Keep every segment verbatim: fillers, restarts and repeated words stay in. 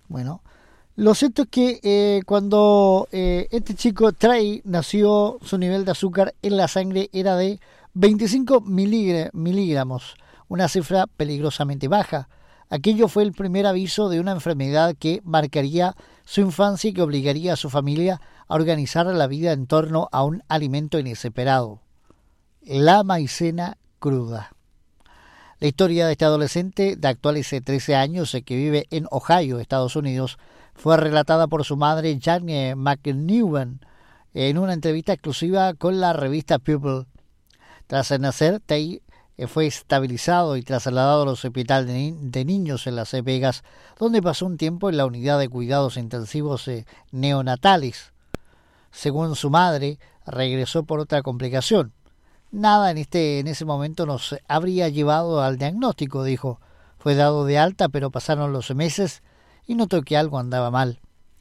Bueno, lo cierto es que eh, cuando eh, este chico Trey nació, su nivel de azúcar en la sangre era de veinticinco miligramos, una cifra peligrosamente baja. Aquello fue el primer aviso de una enfermedad que marcaría su infancia y que obligaría a su familia a organizar la vida en torno a un alimento inesperado: la maicena cruda. La historia de este adolescente de actuales trece años que vive en Ohio, Estados Unidos, fue relatada por su madre, Jane McNewen, en una entrevista exclusiva con la revista People. Tras nacer, Tay fue estabilizado y trasladado al hospital de, ni- de niños en Las Vegas, donde pasó un tiempo en la unidad de cuidados intensivos eh, neonatales. Según su madre, regresó por otra complicación. Nada en este en ese momento nos habría llevado al diagnóstico, dijo. Fue dado de alta, pero pasaron los meses y notó que algo andaba mal.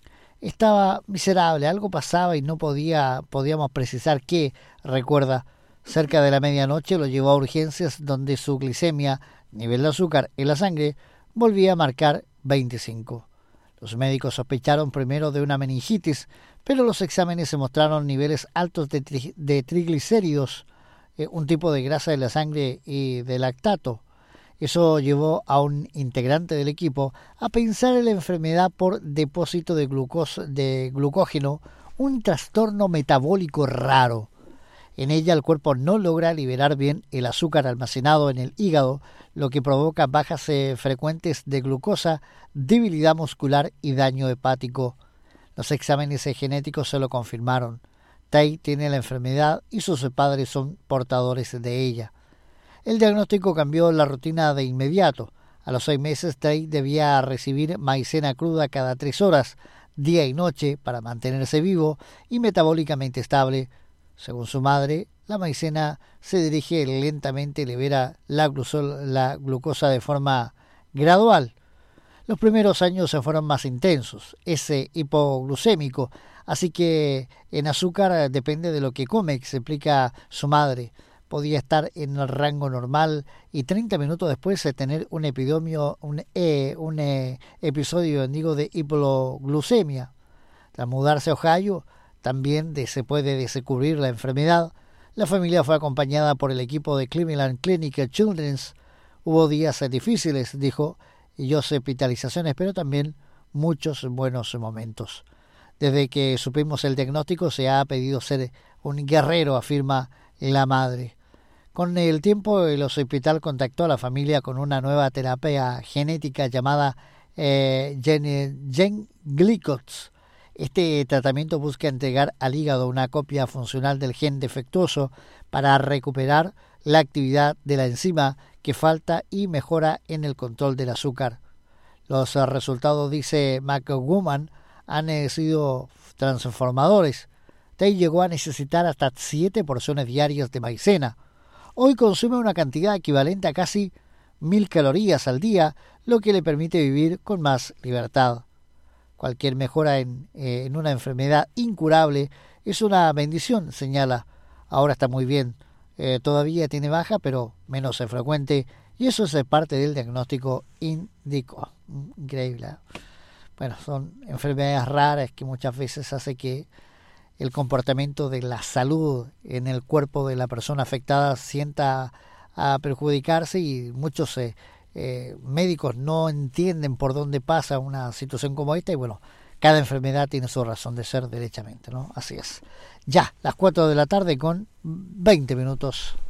Estaba miserable, algo pasaba y no podía podíamos precisar qué, recuerda. Cerca de la medianoche lo llevó a urgencias, donde su glicemia, nivel de azúcar en la sangre, volvía a marcar veinticinco. Los médicos sospecharon primero de una meningitis, pero los exámenes se mostraron niveles altos de, tri- de triglicéridos, eh, un tipo de grasa de la sangre y de lactato. Eso llevó a un integrante del equipo a pensar en la enfermedad por depósito de, glucos- de glucógeno, un trastorno metabólico raro. En ella el cuerpo no logra liberar bien el azúcar almacenado en el hígado, lo que provoca bajas eh, frecuentes de glucosa, debilidad muscular y daño hepático. Los exámenes eh, genéticos se lo confirmaron. Tay tiene la enfermedad y sus padres son portadores de ella. El diagnóstico cambió la rutina de inmediato. A los seis meses, Tay debía recibir maicena cruda cada tres horas, día y noche, para mantenerse vivo y metabólicamente estable. Según su madre, la maicena se dirige lentamente y libera la, glucol- la glucosa de forma gradual. Los primeros años se fueron más intensos, es eh, hipoglucémico, así que en azúcar depende de lo que come, explica su madre. Podía estar en el rango normal y treinta minutos después de tener un epidemio, un, eh, un eh, episodio digo, de hipoglucemia. Tras mudarse a Ohio, también de, se puede descubrir la enfermedad. La familia fue acompañada por el equipo de Cleveland Clinic Children's. Hubo días difíciles, dijo, y hospitalizaciones, pero también muchos buenos momentos. Desde que supimos el diagnóstico se ha pedido ser un guerrero, afirma la madre. Con el tiempo el hospital contactó a la familia con una nueva terapia genética llamada eh, Gen, Gen Glycox. Este tratamiento busca entregar al hígado una copia funcional del gen defectuoso para recuperar la actividad de la enzima que falta y mejora en el control del azúcar. Los resultados, dice McGowan, han sido transformadores. Tay llegó a necesitar hasta siete porciones diarias de maicena. Hoy consume una cantidad equivalente a casi mil calorías al día, lo que le permite vivir con más libertad. Cualquier mejora en, eh, en una enfermedad incurable es una bendición, señala. Ahora está muy bien. Eh, todavía tiene baja, pero menos frecuente, y eso es parte del diagnóstico indicó. Increíble. Bueno, son enfermedades raras que muchas veces hace que el comportamiento de la salud en el cuerpo de la persona afectada sienta a perjudicarse, y muchos eh, eh, médicos no entienden por dónde pasa una situación como esta, y bueno, cada enfermedad tiene su razón de ser derechamente, ¿no? Así es. Ya, las cuatro de la tarde con veinte minutos.